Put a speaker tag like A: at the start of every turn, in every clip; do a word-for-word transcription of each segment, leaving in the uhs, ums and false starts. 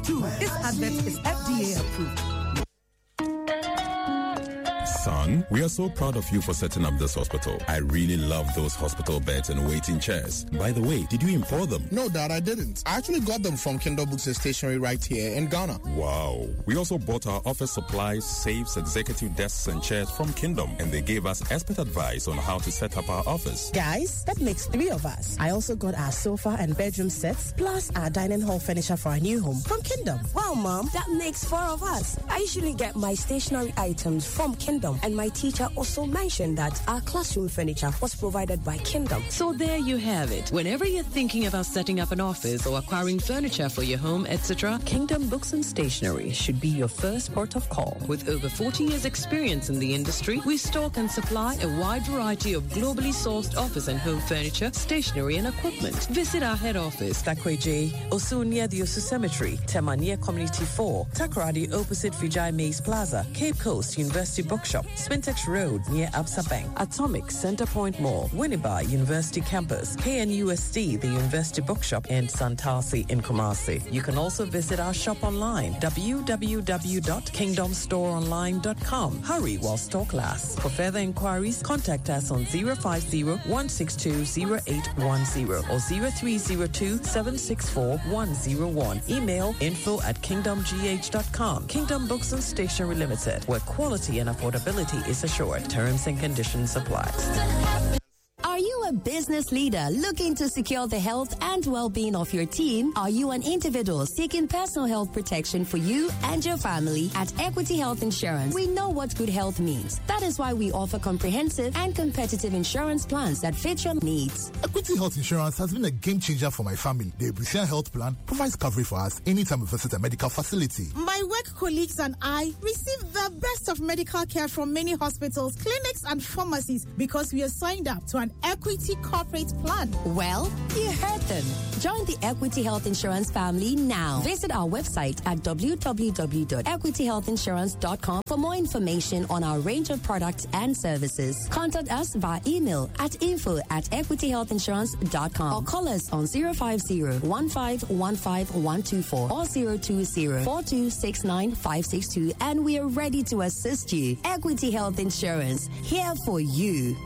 A: two. This advert is F D A approved.
B: Son, we are so proud of you for setting up this hospital. I really love those hospital beds and waiting chairs. By the way, did you import them?
C: No, Dad, I didn't. I actually got them from Kindle Books and Stationery right here in Ghana.
B: Wow. We also bought our office supplies, safes, executive desks and chairs from Kingdom, and they gave us expert advice on how to set up our office.
D: Guys, that makes three of us. I also got our sofa and bedroom sets, plus our dining hall furniture for our new home from Kingdom.
E: Wow, Mom, that makes four of us. I usually get my stationery items from Kingdom, and my teacher also mentioned that our classroom furniture was provided by Kingdom.
F: So there you have it. Whenever you're thinking about setting up an office or acquiring furniture for your home, et cetera, Kingdom Books and Stationery should be your first port of call. With over forty years experience in the industry, we stock and supply a wide variety of globally sourced office and home furniture, stationery and equipment. Visit our head office, Takweje, Osu near the Osu Cemetery, Tema near Community four, Takoradi opposite Vijay Mays Plaza, Cape Coast University Bookshop, Spintex Road near Absa Bank, Atomic Center Point Mall, Winneba University Campus, K N U S T, the University Bookshop, and Santasi in Kumasi. You can also visit our shop online, w w w dot kingdom store online dot com. Hurry while stock lasts. For further inquiries, contact us on zero five zero, one six two, zero eight one zero or zero three zero two, seven six four, one zero one. Email info at kingdom g h dot com. Kingdom Books and Stationery Limited, where quality and affordability is assured. Terms and conditions apply.
G: Are you a business leader looking to secure the health and well-being of your team? Are you an individual seeking personal health protection for you and your family? At Equity Health Insurance, we know what good health means. That is why we offer comprehensive and competitive insurance plans that fit your needs.
H: Equity Health Insurance has been a game changer for my family. The Ebusua Health Plan provides coverage for us anytime we visit a medical facility.
I: My work colleagues and I receive the best of medical care from many hospitals, clinics, and pharmacies because we are signed up to an Equity Corporate Plan.
G: Well, you heard them. Join the Equity Health Insurance family now. Visit our website at w w w dot equity health insurance dot com for more information on our range of products and services. Contact us via email at info at equity health insurance dot com or call us on zero five zero, one five one five one two four or zero two zero, four two six nine five six two, and we are ready to assist you. Equity Health Insurance, here for you.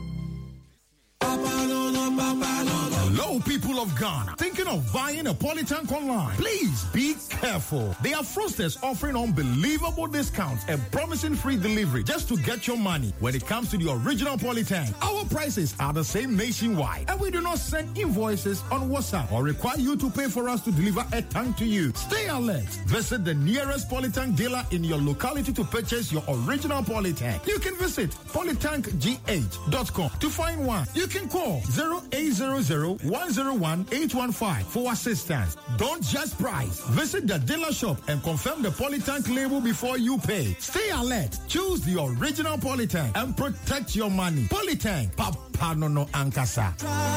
J: Hello, people of Ghana. Thinking of buying a polytank online? Please be careful. They are fraudsters offering unbelievable discounts and promising free delivery just to get your money. When it comes to the original polytank, our prices are the same nationwide, and we do not send invoices on WhatsApp or require you to pay for us to deliver a tank to you. Stay alert. Visit the nearest polytank dealer in your locality to purchase your original polytank. You can visit polytank g h dot com to find one. You can call zero eight zero zero, one zero one, eight one five for assistance. Don't just price. Visit the dealer shop and confirm the polytank label before you pay. Stay alert. Choose the original polytank and protect your money. Polytank, Papa no no Ankasa.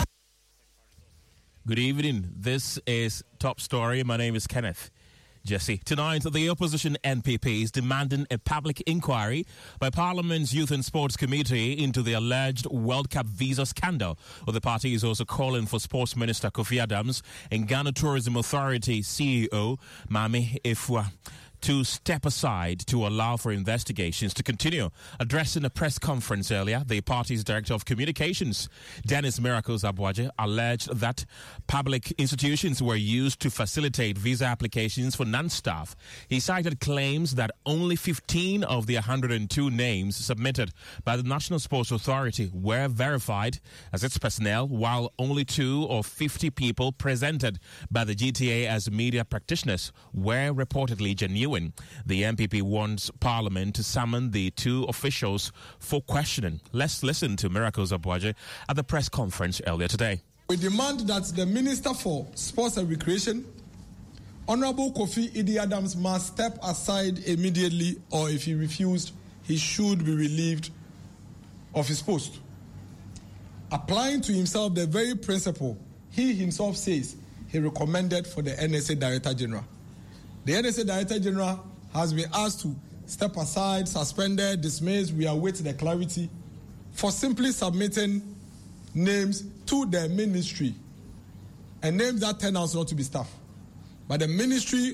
K: Good evening. This is Top Story. My name is Kenneth Jesse. Tonight, the opposition N P P is demanding a public inquiry by Parliament's Youth and Sports Committee into the alleged World Cup visa scandal. Well, the party is also calling for Sports Minister Kofi Adams and Ghana Tourism Authority C E O Mami Efua to step aside to allow for investigations to continue. Addressing a press conference earlier, the party's Director of Communications, Dennis Miracles Abuaje, alleged that public institutions were used to facilitate visa applications for non-staff. He cited claims that only fifteen of the one hundred two names submitted by the National Sports Authority were verified as its personnel, while only two or fifty people presented by the G T A as media practitioners were reportedly genuine. The N P P wants Parliament to summon the two officials for questioning. Let's listen to Miracles Abuaje at the press conference earlier today.
L: We demand that the Minister for Sports and Recreation, Honorable Kofi Idi Adams, must step aside immediately, or if he refused, he should be relieved of his post. Applying to himself the very principle he himself says he recommended for the N S A Director General. The N S A Director General has been asked to step aside, suspended, dismissed. We await the clarity for simply submitting names to the ministry and names that turn out not to be staff. But the ministry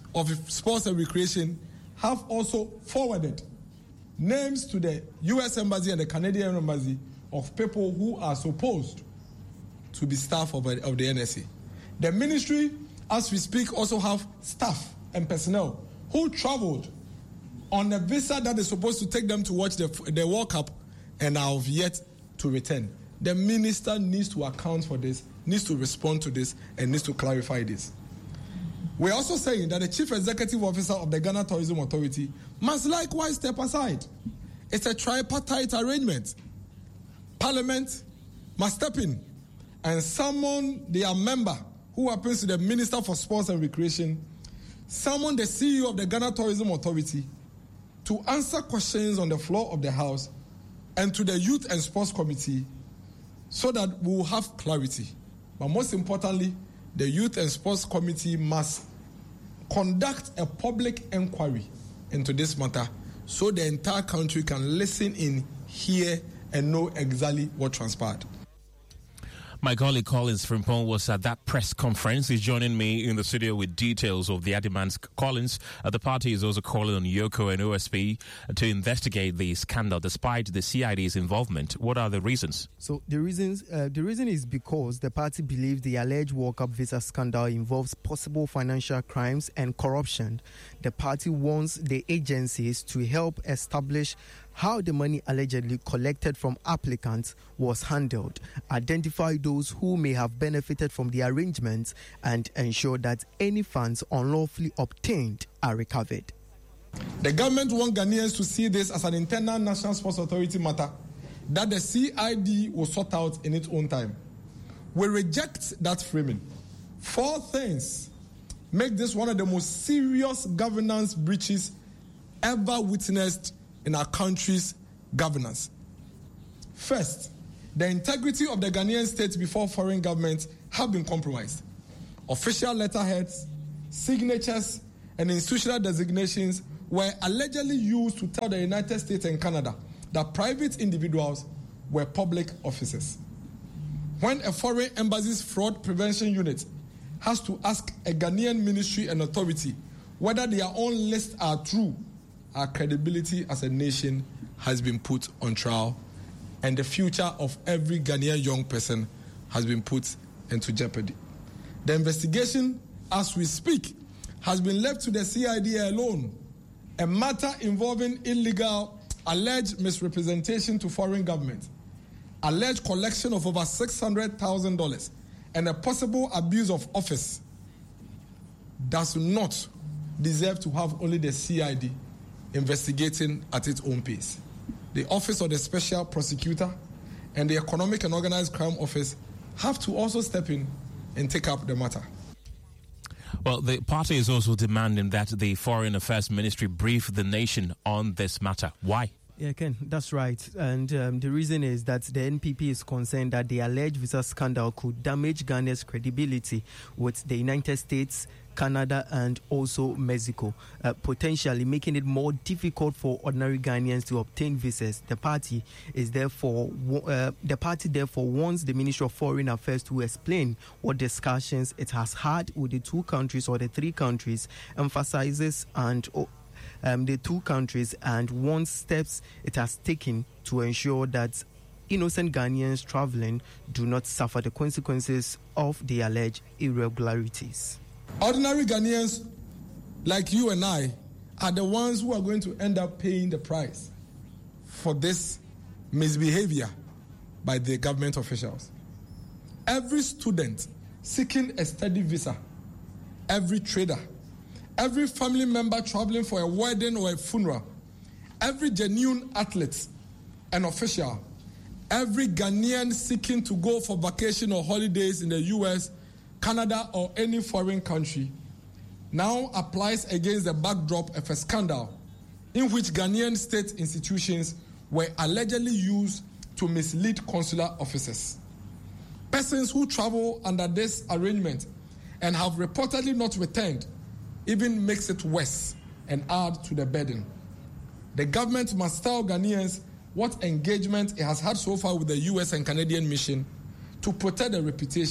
L: of Sports and Recreation have also forwarded names to the U S Embassy and the Canadian Embassy of people who are supposed to be staff of, of the N S A. The ministry, as we speak, also have staff and personnel who traveled on a visa that is supposed to take them to watch the, the World Cup and have yet to return. The minister needs to account for this, needs to respond to this, and needs to clarify this. We're also saying that the Chief Executive Officer of the Ghana Tourism Authority must likewise step aside. It's a tripartite arrangement. Parliament must step in and summon their member, who happens to be the Minister for Sports and Recreation, summon the C E O of the Ghana Tourism Authority to answer questions on the floor of the House and to the Youth and Sports Committee so that we will have clarity. But most importantly, the Youth and Sports Committee must conduct a public inquiry into this matter so the entire country can listen in, hear, and know exactly what transpired.
K: My colleague Collins Frimpong was at that press conference. He's joining me in the studio with details of the demands. Collins, uh, the party is also calling on Yoko and O S P to investigate the scandal despite the C I D's involvement. What are the reasons?
M: So the reasons, uh, the reason is because the party believes the alleged World Cup visa scandal involves possible financial crimes and corruption. The party wants the agencies to help establish how the money allegedly collected from applicants was handled, identify those who may have benefited from the arrangements, and ensure that any funds unlawfully obtained are recovered.
L: The government wants Ghanaians to see this as an internal National Sports Authority matter that the C I D will sort out in its own time. We reject that framing. Four things make this one of the most serious governance breaches ever witnessed in our country's governance. First, the integrity of the Ghanaian state before foreign governments have been compromised. Official letterheads, signatures, and institutional designations were allegedly used to tell the United States and Canada that private individuals were public officers. When a foreign embassy's fraud prevention unit has to ask a Ghanaian ministry and authority whether their own lists are true, our credibility as a nation has been put on trial, and the future of every Ghanaian young person has been put into jeopardy. The investigation, as we speak, has been left to the C I D alone, a matter involving illegal, alleged misrepresentation to foreign governments, alleged collection of over six hundred thousand dollars, and a possible abuse of office does not deserve to have only the C I D investigating at its own pace. The Office of the Special Prosecutor and the Economic and Organized Crime Office have to also step in and take up the matter.
K: Well, the party is also demanding that the Foreign Affairs Ministry brief the nation on this matter. Why?
M: Yeah, Ken, that's right. And um, the reason is that the N P P is concerned that the alleged visa scandal could damage Ghana's credibility with the United States, Canada, and also Mexico, uh, potentially making it more difficult for ordinary Ghanaians to obtain visas. The party is therefore uh, the party therefore wants the Ministry of Foreign Affairs to explain what discussions it has had with the two countries or the three countries, emphasizes and um, the two countries, and what steps it has taken to ensure that innocent Ghanaians traveling do not suffer the consequences of the alleged irregularities.
L: Ordinary Ghanaians like you and I are the ones who are going to end up paying the price for this misbehavior by the government officials. Every student seeking a study visa, every trader, every family member traveling for a wedding or a funeral, every genuine athlete and official, every Ghanaian seeking to go for vacation or holidays in the U S, Canada, or any foreign country now applies against the backdrop of a scandal in which Ghanaian state institutions were allegedly used to mislead consular officers. Persons who travel under this arrangement and have reportedly not returned even makes it worse and add to the burden. The government must tell Ghanaians what engagement it has had so far with the U S and Canadian mission to protect the reputation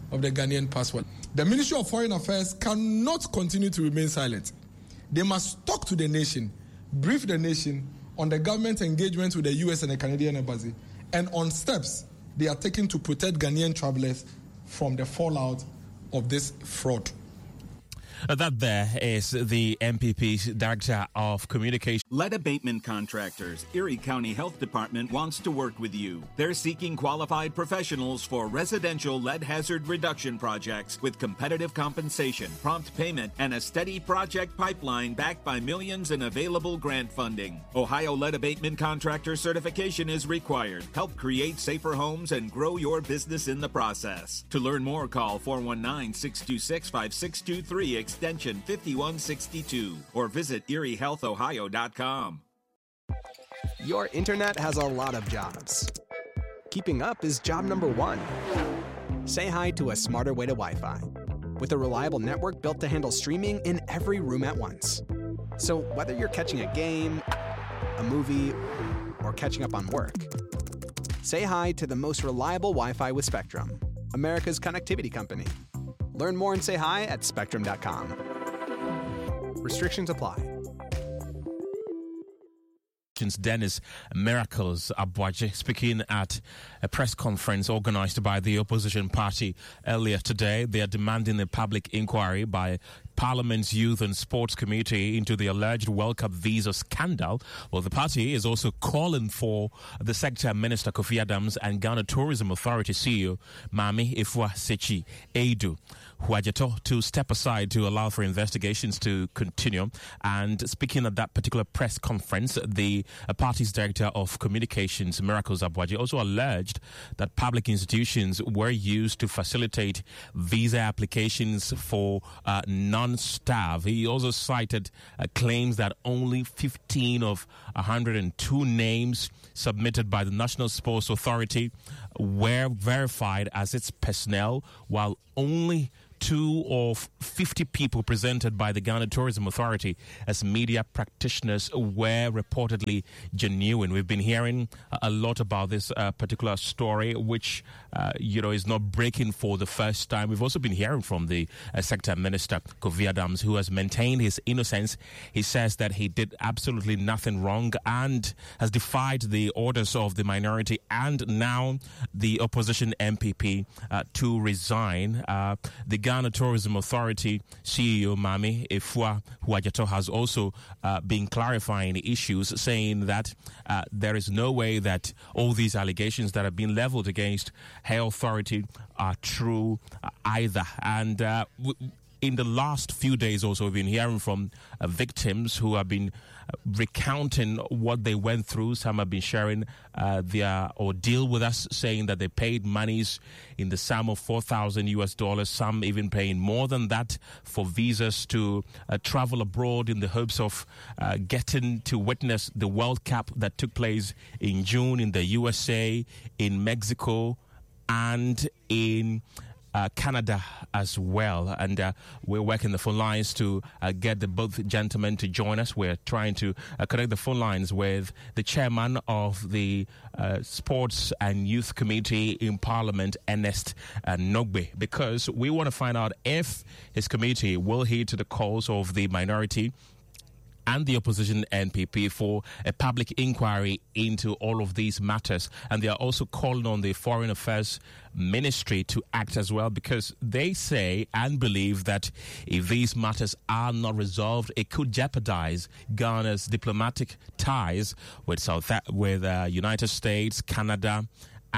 L: of the Ghanaian passport. The Ministry of Foreign Affairs cannot continue to remain silent. They must talk to the nation, brief the nation on the government engagement with the U S and the Canadian embassy, and on steps they are taking to protect Ghanaian travelers from the fallout of this fraud.
K: Uh, that there is the M P P's Director of Communication.
N: Lead abatement contractors. Erie County Health Department wants to work with you. They're seeking qualified professionals for residential lead hazard reduction projects with competitive compensation, prompt payment, and a steady project pipeline backed by millions in available grant funding. Ohio Lead Abatement Contractor certification is required. Help create safer homes and grow your business in the process. To learn more, call four one nine, six two six, five six two three, extension fifty-one sixty-two, or visit erie health ohio dot com.
O: Your internet has a lot of jobs. Keeping up is job number one. Say hi to a smarter way to Wi-Fi, with a reliable network built to handle streaming in every room at once. So whether you're catching a game, a movie, or catching up on work, say hi to the most reliable Wi-Fi with Spectrum, America's connectivity company. Learn more and say hi at spectrum dot com. Restrictions apply.
K: Dennis Miracles Aboagye speaking at a press conference organized by the opposition party earlier today. They are demanding a public inquiry by Parliament's Youth and Sports Committee into the alleged World Cup visa scandal. Well, the party is also calling for the Sector Minister Kofi Adams and Ghana Tourism Authority C E O Mami Efua Sechi Eidu Huajeto to step aside to allow for investigations to continue. And speaking at that particular press conference, the uh, party's Director of Communications, Miracles Aboagye, also alleged that public institutions were used to facilitate visa applications for uh, non-staff. He also cited uh, claims that only fifteen of one hundred two names submitted by the National Sports Authority were verified as its personnel, while only two of fifty people presented by the Ghana Tourism Authority as media practitioners were reportedly genuine. We've been hearing a lot about this uh, particular story, which, uh, you know, is not breaking for the first time. We've also been hearing from the uh, Sector Minister, Kofi Adams, who has maintained his innocence. He says that he did absolutely nothing wrong and has defied the orders of the minority and now the opposition M P P uh, to resign. Uh, the Ghana Tourism Authority C E O Mami Efua Huajeto has also uh, been clarifying the issues, saying that uh, there is no way that all these allegations that have been leveled against her authority are true uh, either. And uh, w- in the last few days also, we've been hearing from uh, victims who have been uh, recounting what they went through. Some have been sharing uh, their ordeal with us, saying that they paid monies in the sum of four thousand U S dollars, some even paying more than that for visas to uh, travel abroad in the hopes of uh, getting to witness the World Cup that took place in June in the U S A, in Mexico, and in Uh, Canada as well. And uh, we're working the phone lines to uh, get the both gentlemen to join us. We're trying to uh, connect the phone lines with the chairman of the uh, Sports and Youth Committee in Parliament, Ernest uh, Nogbe, because we want to find out if his committee will heed to the calls of the minority and the opposition N P P for a public inquiry into all of these matters. And they are also calling on the Foreign Affairs Ministry to act as well, because they say and believe that if these matters are not resolved, it could jeopardize Ghana's diplomatic ties with South with uh, United States, Canada,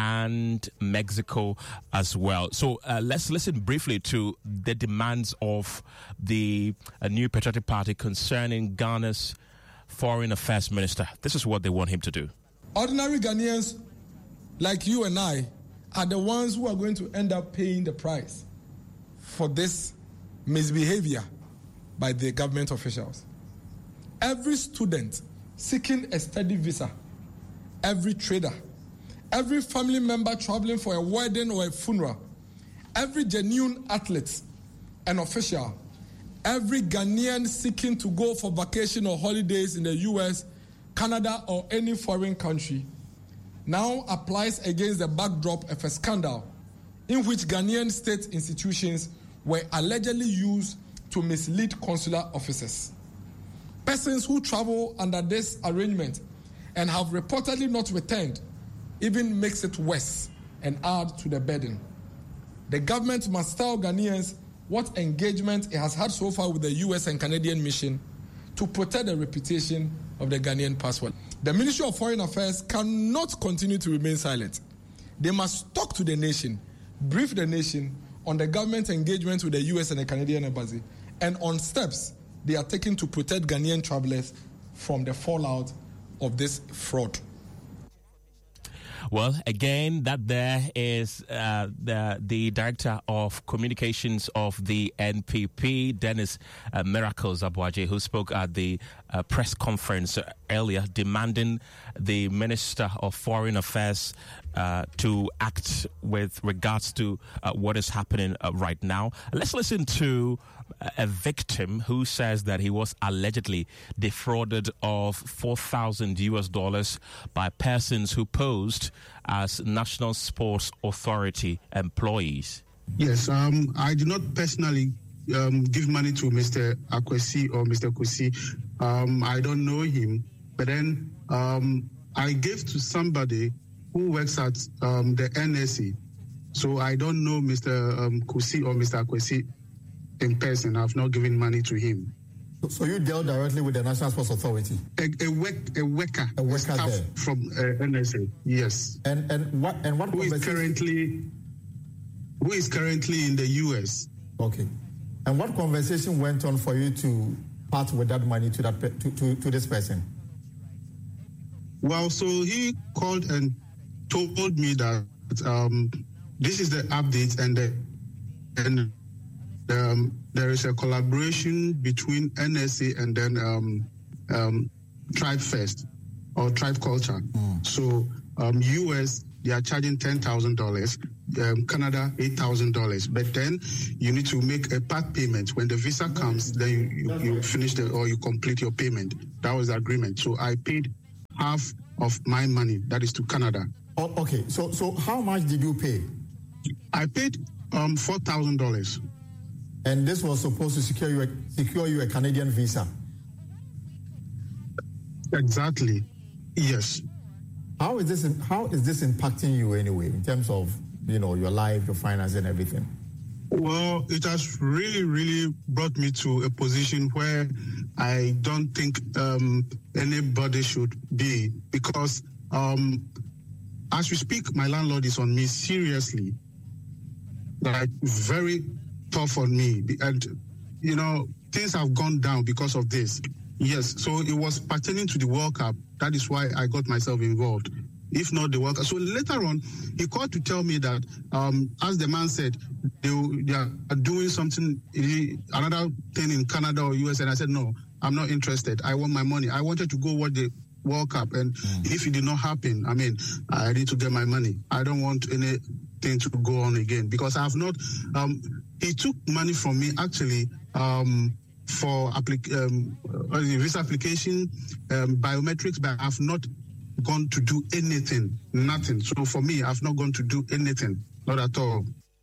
K: and Mexico as well. So uh, let's listen briefly to the demands of the uh, New Patriotic Party concerning Ghana's Foreign Affairs Minister. This is what they want him to do.
L: Ordinary Ghanaians like you and I are the ones who are going to end up paying the price for this misbehavior by the government officials. Every student seeking a study visa, every trader, every family member traveling for a wedding or a funeral, every genuine athlete and official, every Ghanaian seeking to go for vacation or holidays in the U S, Canada, or any foreign country now applies against the backdrop of a scandal in which Ghanaian state institutions were allegedly used to mislead consular officers. Persons who travel under this arrangement and have reportedly not returned even makes it worse and add to the burden. The government must tell Ghanaians what engagement it has had so far with the U S and Canadian mission to protect the reputation of the Ghanaian passport. The Ministry of Foreign Affairs cannot continue to remain silent. They must talk to the nation, brief the nation on the government engagement with the U S and the Canadian embassy, and on steps they are taking to protect Ghanaian travelers from the fallout of this fraud.
K: Well, again, that there is uh, the the director of communications of the N P P, Dennis uh, Miracles Abuaje, who spoke at the uh, press conference earlier, demanding the Minister of Foreign Affairs uh, to act with regards to uh, what is happening uh, right now. Let's listen to a victim who says that he was allegedly defrauded of four thousand U S dollars by persons who posed as National Sports Authority employees.
P: Yes, um, I do not personally um, give money to Mister Akwesi or Mister Kusi. Um, I don't know him, but then um, I gave to somebody who works at um, the N S A. So I don't know Mister Um, Kusi or Mister Akwesi in person. I've not given money to him.
Q: So you dealt directly with the National Sports Authority?
P: A, a, work, a worker,
Q: a worker
P: staff
Q: there.
P: From uh, N S A. Yes.
Q: And and what and what
P: who is currently who is currently in the U S?
Q: Okay. And what conversation went on for you to part with that money to that to, to, to this person?
P: Well, so he called and told me that um, this is the update, and the, and um, there is a collaboration between N S A and then um, um, Tribe Fest or Tribe Culture. Mm. So um, U S, they are charging ten thousand dollars, um, Canada eight thousand dollars. But then you need to make a part payment. When the visa comes, then you, you, you finish the, or you complete your payment. That was the agreement. So I paid half of my money, that is to Canada.
Q: Oh, okay, so so how much did you pay?
P: I paid um, four thousand dollars.
Q: And this was supposed to secure you a, secure you a Canadian visa?
P: Exactly, yes.
Q: How is this how is this impacting you anyway, in terms of, you know, your life, your finance and everything?
P: Well, it has really, really brought me to a position where I don't think um, anybody should be, because um, as we speak, my landlord is on me seriously, like very tough on me. And, you know, things have gone down because of this. Yes, so it was pertaining to the World Cup. That is why I got myself involved. If not the World Cup. So later on, he called to tell me that, um, as the man said, they, they are doing something, another thing in Canada or U S, and I said, no, I'm not interested. I want my money. I wanted to go watch the World Cup, and mm. if it did not happen, I mean, I need to get my money. I don't want anything to go on again, because I have not, um, he took money from me, actually, um, for applic- um, uh, visa application, um, biometrics, but I've not gone to do anything, nothing. So for me, I've not gone to do anything, not at all.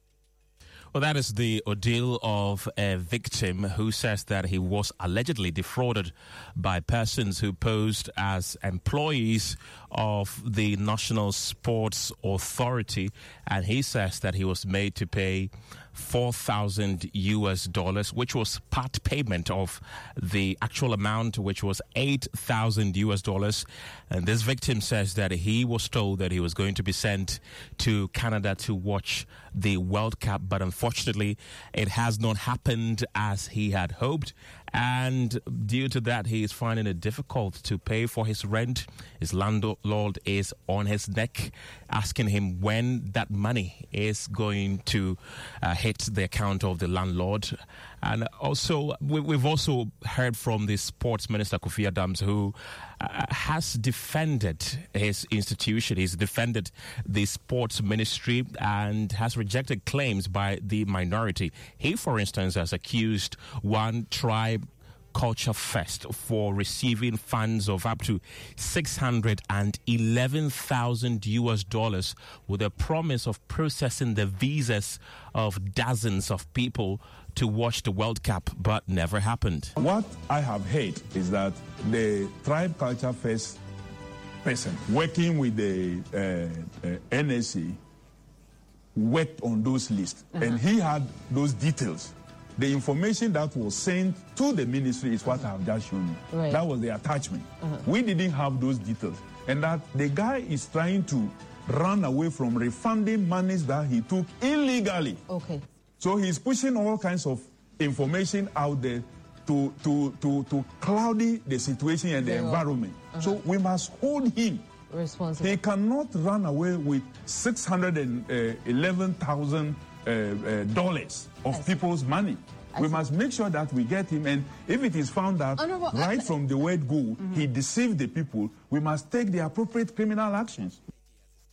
K: Well, that is the ordeal of a victim who says that he was allegedly defrauded by persons who posed as employees of the National Sports Authority, and he says that he was made to pay four thousand U S dollars, which was part payment of the actual amount, which was eight thousand U S dollars. And this victim says that he was told that he was going to be sent to Canada to watch the World Cup, but unfortunately it has not happened as he had hoped. And due to that, he is finding it difficult to pay for his rent. His landlord is on his neck, asking him when that money is going to uh, hit the account of the landlord. And also, we, we've also heard from the Sports Minister, Kofi Adams, who uh, has defended his institution. He's defended the Sports Ministry and has rejected claims by the minority. He, for instance, has accused one tribe Culture Fest for receiving funds of up to six hundred eleven thousand U S dollars with a promise of processing the visas of dozens of people to watch the World Cup, but never happened.
R: What I have heard is that the Tribe Culture Fest person working with the uh, uh, N S A worked on those lists, uh-huh. and he had those details. The information that was sent to the ministry is what I have just shown you. Right. That was the attachment. Uh-huh. We didn't have those details. And that the guy is trying to run away from refunding monies that he took illegally.
S: Okay.
R: So he's pushing all kinds of information out there to, to, to, to cloudy the situation and Very the environment. Well. Uh-huh. So we must hold him responsible. He cannot run away with six hundred eleven thousand uh, uh, dollars of people's money. I we see. must make sure that we get him, and if it is found out right from the word go, mm-hmm. he deceived the people, we must take the appropriate criminal actions.